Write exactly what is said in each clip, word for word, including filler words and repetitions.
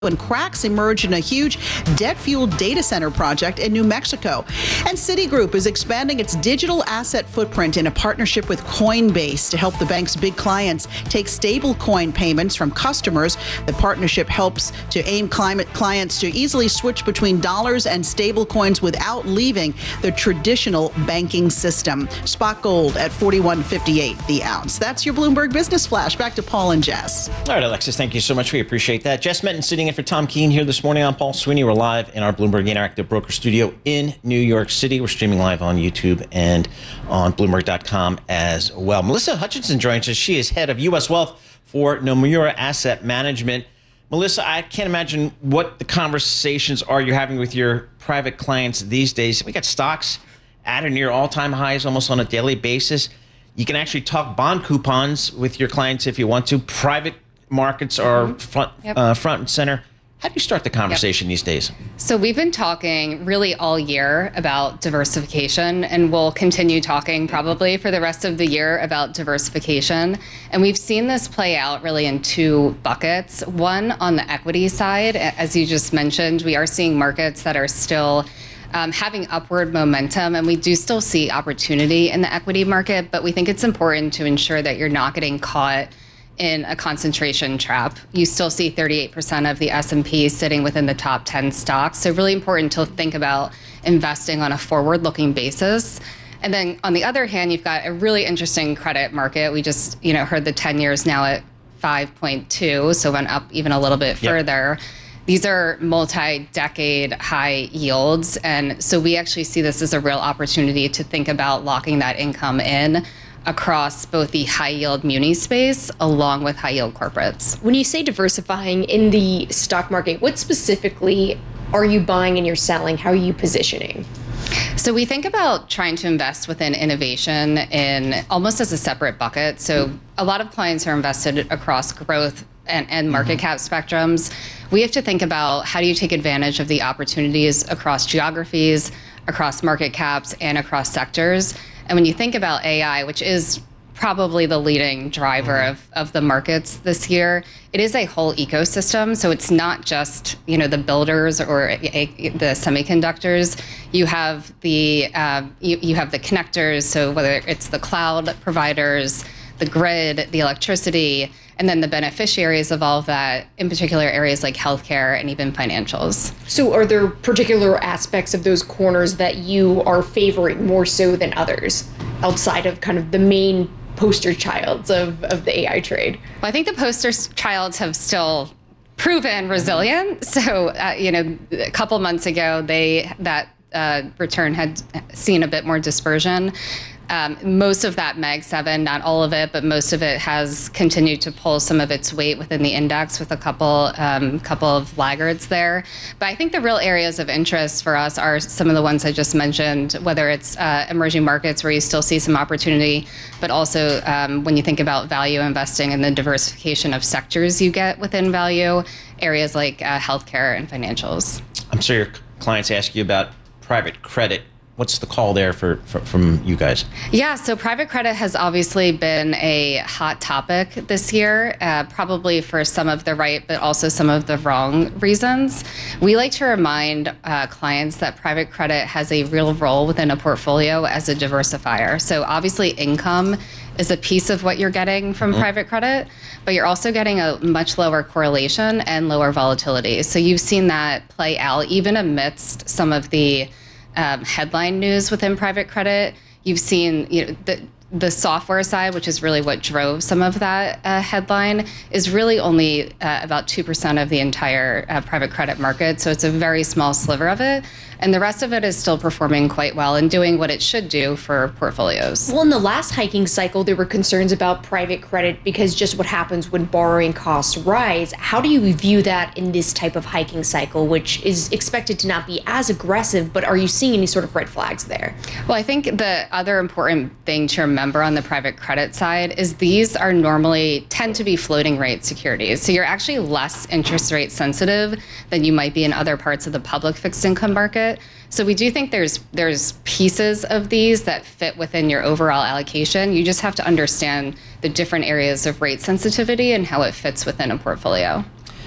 when cracks emerged in a huge debt-fueled data center project in New Mexico. And Citigroup is expanding its digital asset footprint in a partnership with Coinbase to help the bank's big clients take stablecoin payments from customers. The partnership helps to aim climate clients to easily switch between dollars and stablecoins without leaving the traditional banking system. Spot gold at forty-one fifty-eight the ounce. That's your Bloomberg Business Flash. Back to Paul and Jess. All right, Alexis, thank you so much. We appreciate that. Jess Metton sitting in for Tom Keene here this morning. I'm Paul Sweeney. We're live in our Bloomberg Interactive Broker Studio in New York City. We're streaming live on YouTube and on Bloomberg dot com as well. Melissa Hutchinson joins us. She is head of U S Wealth for Nomura Asset Management. Melissa, I can't imagine what the conversations are you're having with your private clients these days. We got stocks at or near all-time highs almost on a daily basis. You can actually talk bond coupons with your clients if you want to. Private markets are mm-hmm. front, yep. uh, front and center. How do you start the conversation yep. these days? So we've been talking really all year about diversification, and we'll continue talking probably for the rest of the year about diversification. And we've seen this play out really in two buckets. One, on the equity side, as you just mentioned, we are seeing markets that are still Um, having upward momentum, and we do still see opportunity in the equity market, but we think it's important to ensure that you're not getting caught in a concentration trap. You still see thirty-eight percent of the S and P sitting within the top ten stocks, so really important to think about investing on a forward-looking basis. And then on the other hand, you've got a really interesting credit market. We just, you know, heard the ten years now at five point two, so went up even a little bit further. Yep. These are multi-decade high yields, and so we actually see this as a real opportunity to think about locking that income in across both the high-yield muni space along with high-yield corporates. When you say diversifying in the stock market, what specifically are you buying and you're selling? How are you positioning? So we think about trying to invest within innovation in almost as a separate bucket. So a lot of clients are invested across growth and, and market cap spectrums. We have to think about how do you take advantage of the opportunities across geographies, across market caps, and across sectors. And when you think about A I, which is probably the leading driver of, of the markets this year, it is a whole ecosystem. So it's not just, you know, the builders or a, a, the semiconductors. You have the uh, you, you have the connectors. So whether it's the cloud providers, the grid, the electricity, and then the beneficiaries of all of that, in particular areas like healthcare and even financials. So are there particular aspects of those corners that you are favoring more so than others outside of kind of the main poster childs of, of the A I trade? Well, I think the poster childs have still proven resilient. So, uh, you know, a couple months ago, they that uh, return had seen a bit more dispersion. Um, most of that Mag seven, not all of it, but most of it has continued to pull some of its weight within the index with a couple um, couple of laggards there. But I think the real areas of interest for us are some of the ones I just mentioned, whether it's uh, emerging markets where you still see some opportunity, but also um, when you think about value investing and the diversification of sectors you get within value, areas like uh, healthcare and financials. I'm sure your clients ask you about private credit. What's the call there for, for from you guys? Yeah, so private credit has obviously been a hot topic this year, uh, probably for some of the right, but also some of the wrong reasons. We like to remind uh, clients that private credit has a real role within a portfolio as a diversifier. So obviously income is a piece of what you're getting from mm-hmm. private credit, but you're also getting a much lower correlation and lower volatility. So you've seen that play out even amidst some of the Um, headline news within private credit. You've seen, you know, the the software side, which is really what drove some of that uh, headline, is really only uh, about two percent of the entire uh, private credit market. So it's a very small sliver of it. And the rest of it is still performing quite well and doing what it should do for portfolios. Well, in the last hiking cycle, there were concerns about private credit because just what happens when borrowing costs rise. How do you view that in this type of hiking cycle, which is expected to not be as aggressive, but are you seeing any sort of red flags there? Well, I think the other important thing to remember on the private credit side is these are normally tend to be floating rate securities. So you're actually less interest rate sensitive than you might be in other parts of the public fixed income market. So we do think there's there's pieces of these that fit within your overall allocation. You just have to understand the different areas of rate sensitivity and how it fits within a portfolio.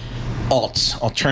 alts, alternative